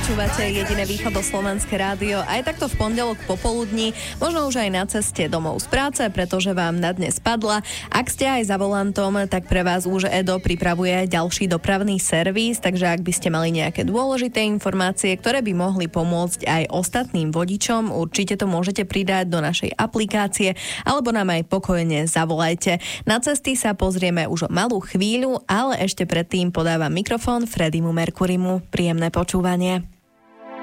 Počúvate jediné východoslovenské rádio aj takto v pondelok popoludní, možno už aj na ceste domov z práce, pretože vám na dnes padla. Ak ste aj za volantom, tak pre vás už Edo pripravuje ďalší dopravný servis, takže ak by ste mali nejaké dôležité informácie, ktoré by mohli pomôcť aj ostatným vodičom, určite to môžete pridať do našej aplikácie alebo nám aj pokojne zavolajte. Na cesty sa pozrieme už o malú chvíľu, ale ešte predtým podávam mikrofón Freddie Mercurymu. Príjemné počúvanie.